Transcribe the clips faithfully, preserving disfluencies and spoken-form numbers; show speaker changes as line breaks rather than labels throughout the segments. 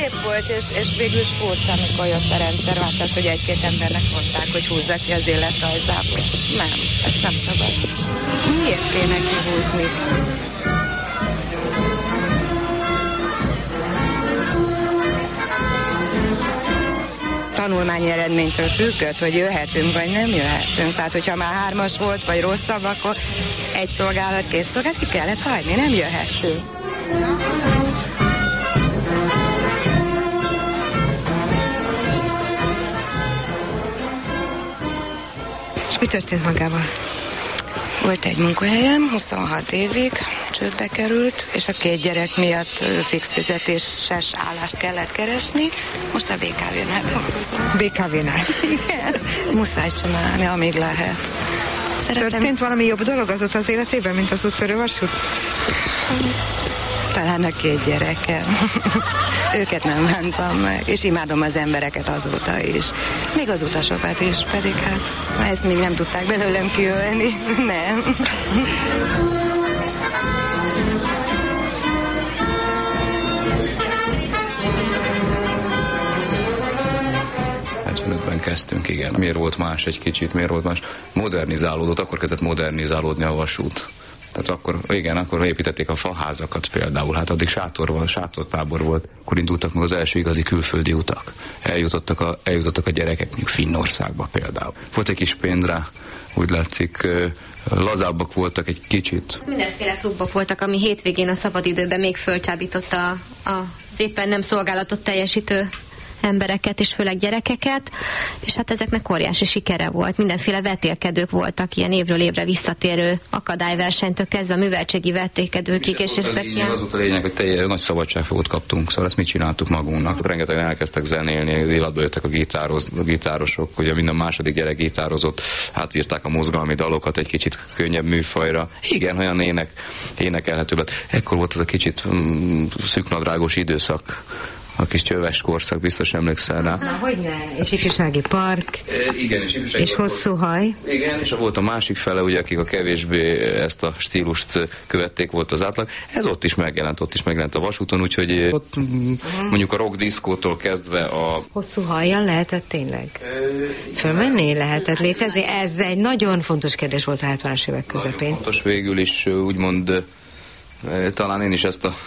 szép volt, és, és végül is furcsa, amikor jött a rendszerváltás, hogy egy-két embernek mondták, hogy húzza ki az életrajzából. Nem, ezt nem szabad. Miért kéne kihúzni? Tanulmányi eredménytől függött, hogy jöhetünk, vagy nem jöhetünk. Tehát, hogyha már hármas volt, vagy rosszabb, akkor egy szolgálat, két szolgálat ki kellett hagyni, nem jöhettünk.
És mi történt magával?
Volt egy munkahelyem, huszonhat évig, csődbe került, és a két gyerek miatt fix fizetéses állást kellett keresni. Most a bé ká vé-nál dolgozom.
bé ká vé-nál?
Igen, muszáj csinálni, amíg lehet.
Szeretem... Történt valami jobb dolog azóta az életében, mint az úttörő vasút?
Talán a két gyerekem. Őket nem bántam meg, és imádom az embereket azóta is. Még az utasokat is, pedig hát ezt még nem tudták belőlem kiölni. Nem.
hetvenötben kezdtünk, igen. Miért volt más egy kicsit, miért volt más? Modernizálódott, akkor kezdett modernizálódni a vasút. Tehát akkor, igen, akkor építették a faházakat például, hát addig sátor volt, sátortábor volt, akkor indultak meg az első igazi külföldi utak. Eljutottak a, eljutottak a gyerekek mondjuk Finnországba például. Volt egy kis pénz rá, úgy látszik, lazábbak voltak egy kicsit.
Mindenféle klubok voltak, ami hétvégén a szabadidőben még fölcsábította az éppen nem szolgálatot teljesítő embereket és főleg gyerekeket, és hát ezeknek óriási sikere volt. Mindenféle vetélkedők voltak, ilyen évről évre visszatérő akadályversenytől kezdve a műveltségi vetélkedőkig, és, és ezek
lényeg,
ilyen...
Az volt a lényeg, hogy teljes nagy szabadságfogot kaptunk, szóval ezt mit csináltuk magunknak. Rengetegen elkezdtek zenélni, életbe jöttek a, gitároz, a gitárosok, ugye minden második gyerek gitározott, hát írták a mozgalmi dalokat egy kicsit könnyebb műfajra. Igen, olyan ének, énekelhető lett. Ekkor volt az a kicsit mm, szűknadrágos időszak, a kis csöves korszak, biztos emlékszel rá.
Na, hogyne, és ifjúsági park,
e, igen, és, ifjúsági
és hosszú haj.
Igen, és volt a másik fele, ugye, akik a kevésbé ezt a stílust követték, volt az átlag. Ez ott is megjelent, ott is megjelent a vasúton, úgyhogy ott mondjuk a rock diszkótól kezdve a...
Hosszú hajjal lehetett tényleg? E, Fölmenni lehetett létezni? Ez egy nagyon fontos kérdés volt a hetvenes évek közepén.
Nagyon fontos végül is, úgymond, talán én is ezt a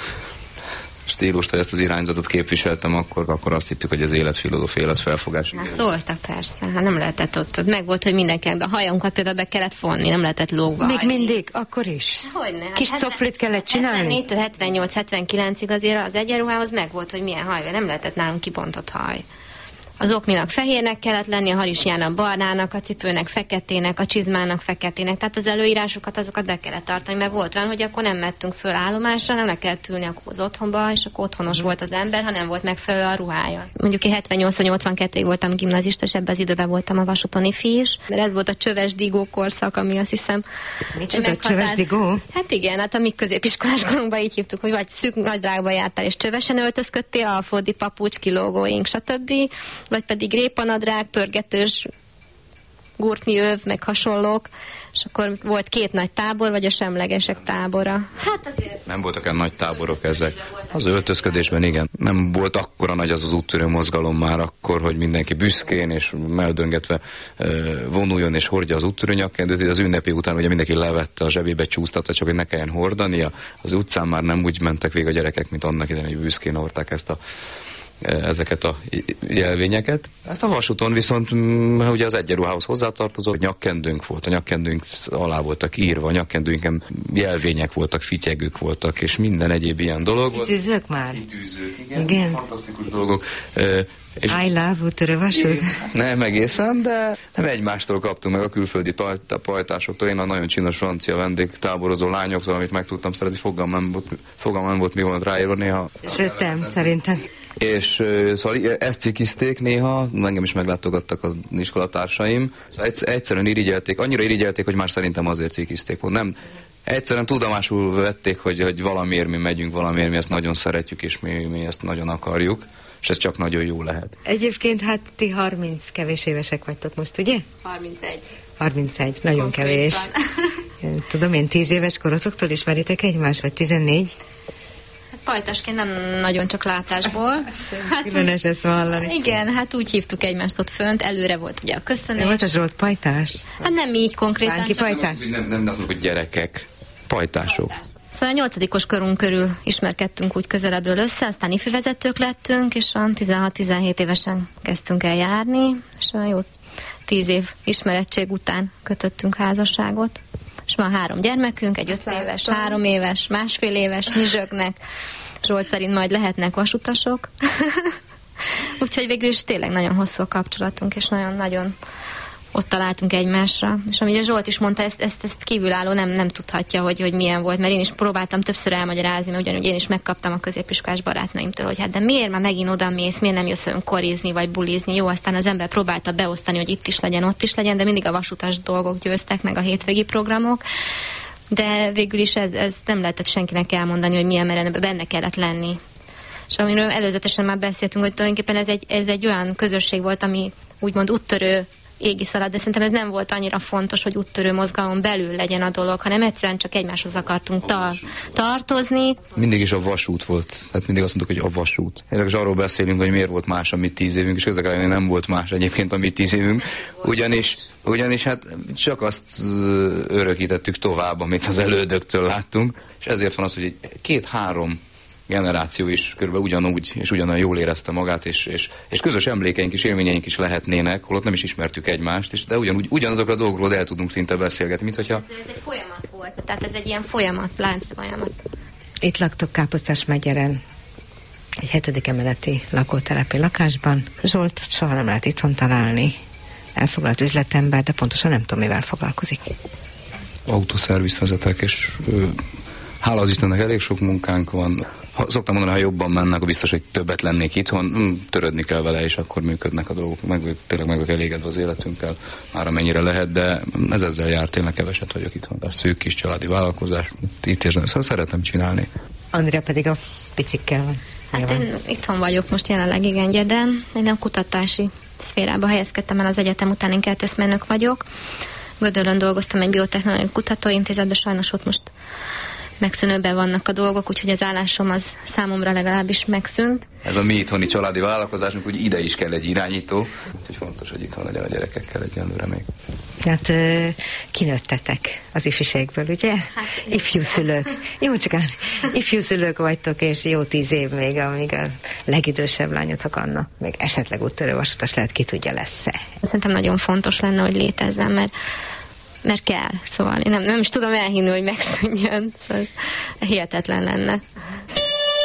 stílust, vagy ezt az irányzatot képviseltem, akkor, akkor azt hittük, hogy az életfilozófia, életfelfogás.
Hát szóltak persze, hát nem lehetett ott, ott meg volt, hogy mindenkinek, a hajunkat például be kellett fonni, nem lehetett lógva.
Még mindig? Akkor is?
Hogyne.
Kis hát coplit kellett csinálni?
hetvennégytől hetvennyolc hetvenkilencig azért az egyenruhához meg volt, hogy milyen haj, nem lehetett nálunk kibontott haj. Az okninak fehérnek kellett lenni, a harisnyának barnának, a cipőnek feketének, a csizmának feketének. Tehát az előírásokat, azokat be kellett tartani, mert volt olyan, hogy akkor nem mettünk föl állomásra, nem le kellett ülni az otthonba, és akkor otthonos volt az ember, ha nem volt megfelelő a ruhája. Mondjuk én hetvennyolc-nyolcvankettőig voltam gimnazista, és ebben az időben voltam a vasúton ifi is, mert ez volt a csöves digó korszak, ami azt hiszem...
Micsoda csöves digó?
Hát igen, hát a mi középiskolás korunkban így hívtuk, hogy vagy szűk nadrágba jártál, és csövesen öltözködtél, alföldi papucs, kilógóink, stb. Vagy pedig répanadrág, pörgetős gurtniöv, meg hasonlók, és akkor volt két nagy tábor, vagy a semlegesek tábora. Hát azért...
Nem voltak olyan nagy táborok ezek. Az öltözködésben igen. Nem volt akkora nagy az az úttörő mozgalom már akkor, hogy mindenki büszkén és meldöngetve vonuljon és hordja az úttörő nyakkendőt. Az ünnepi után ugye mindenki levette a zsebébe, csúsztatta, csak hogy ne kelljen hordania. Az utcán már nem úgy mentek végig a gyerekek, mint annak idején, hogy büszkén hordták ezt a ezeket a jelvényeket. Ezt a vasúton viszont ugye az egyenruhához hozzátartozott, nyakkendőnk volt, a nyakkendőnk alá voltak írva, a nyakkendőnken jelvények voltak, fityegők voltak, és minden egyéb ilyen dolog volt.
Kitűzők már?
Kitűzők, igen.
igen.
Fantasztikus dolgok.
És I love úttörő vasút?
Nem egészen, de nem egymástól kaptunk meg a külföldi pajtásoktól. Én a nagyon csinos francia vendégtáborozó lányoktól, amit meg tudtam szerezni, fogalmam nem volt, fogalmam nem volt mi volt ráírva néha.
Sőtem, szerintem.
És uh, szóval ezt cikizték néha, engem is meglátogattak az iskolatársaim. Szóval egyszerűen irigyelték, annyira irigyelték, hogy már szerintem azért cikizték. Nem, egyszerűen tudomásul vették, hogy, hogy valamiért mi megyünk, valamiért mi ezt nagyon szeretjük, és mi, mi ezt nagyon akarjuk. És ez csak nagyon jó lehet.
Egyébként hát ti harminc kevés évesek vagytok most, ugye?
harmincegy.
harmincegy, nagyon kevés. Tudom én, tíz éves korotoktól ismeritek egymást, vagy tizennégy?
Hát pajtásként nem nagyon csak látásból.
Hát, különös ezt hallani.
Igen, hát úgy hívtuk egymást ott fönt, előre volt ugye a köszönés.
Volt a Zsolt pajtás?
Hát nem így konkrétan.
Bánki pajtás?
Nem, nem, nem azt mondjuk, hogy gyerekek, pajtások.
Pajtás. Szóval a nyolcadikos körünk körül ismerkedtünk úgy közelebbről össze, aztán ifjúvezetők lettünk, és a tizenhat-tizenhét évesen kezdtünk el járni, és a jó tíz év ismerettség után kötöttünk házasságot. És van három gyermekünk, egy öt éves, három éves, másfél éves, nyizsögnek. Zsolt szerint majd lehetnek vasutasok. Úgyhogy végül is tényleg nagyon hosszú a kapcsolatunk, és nagyon-nagyon ott találtunk egymásra. És amíg a Zsolt is mondta, ezt, ezt, ezt kívülálló nem, nem tudhatja, hogy, hogy milyen volt, mert én is próbáltam többször elmagyarázni, mert ugyanúgy én is megkaptam a középiskolás barátnaimtól, hogy hát de miért már megint oda mész, miért nem jössz ön korizni, vagy bulizni. Jó, aztán az ember próbálta beosztani, hogy itt is legyen, ott is legyen, de mindig a vasutas dolgok győztek, meg a hétvégi programok. De végül is ez, ez nem lehetett senkinek elmondani, hogy milyen, mert benne kellett lenni. És amiről előzetesen már beszéltünk, hogy tulajdonképpen ez egy, ez egy olyan közösség volt, ami úgymond úttörő égisz alatt, de szerintem ez nem volt annyira fontos, hogy úttörő mozgalom belül legyen a dolog, hanem egyszerűen csak egymáshoz akartunk ta- tartozni.
Mindig is a vasút volt, tehát mindig azt mondtuk, hogy a vasút. És arról beszélünk, hogy miért volt más a mi tíz évünk, és közben nem volt más egyébként a mi tíz évünk, ugyanis, ugyanis hát csak azt örökítettük tovább, amit az elődöktől láttunk, és ezért van az, hogy két-három generáció is körülbelül ugyanúgy és ugyanolyan jól érezte magát, és, és, és közös emlékeink és élményeink is lehetnének, holott nem is ismertük egymást, és de ugyanúgy, ugyanazokra a dolgokról el tudunk szinte beszélgetni, mint hogyha...
Ez, ez egy folyamat volt, tehát ez egy ilyen folyamat, lánc folyamat.
Itt laktok Káposztásmegyeren, egy hetedik emeleti lakótelepi lakásban. Zsolt soha nem lehet itthon találni. Elfoglalt üzletember, de pontosan nem tudom, mivel foglalkozik.
Autószervizt vezetek, és ö, hála az Istennek elég sok munkánk van. Ha, szoktam mondani, ha jobban mennek, akkor biztos, hogy többet lennék itthon, hm, törődni kell vele, és akkor működnek a dolgok. Meg, tényleg meg vagyok elégedve az életünkkel, már amennyire lehet, de ez ezzel jár, tényleg keveset vagyok itthon. A szűk kis családi vállalkozás, itt érzem, szóval szeretem csinálni.
Andrea pedig a bicikkel van.
Hát én itthon vagyok most jelenleg, igen, Gyeden. Én a kutatási szférába helyezkedtem el az egyetem után, én kertészmérnök vagyok. Gödöllön dolgoztam egy biotechnológiai kutatóintézetben, sajnos ott most megszűnőben vannak a dolgok, úgyhogy az állásom az számomra legalábbis megszűnt.
Ez a mi itthoni családi vállalkozásunk, hogy ide is kell egy irányító, úgyhogy fontos, hogy itthon legyen a gyerekekkel egyenlőre még.
Hát ö, kinőttetek az ifjúségből, ugye? Hát, ifjú szülők. Jó, csak ifjú szülők vagytok, és jó tíz év még, amíg a legidősebb lányotok annak még esetleg úttörő vasutas lehet, ki tudja, lesz-e.
Szerintem nagyon fontos lenne, hogy létezzen, mert mert kell, szóval én nem, nem is tudom elhinni, hogy megszűnjön, szóval ez hihetetlen lenne.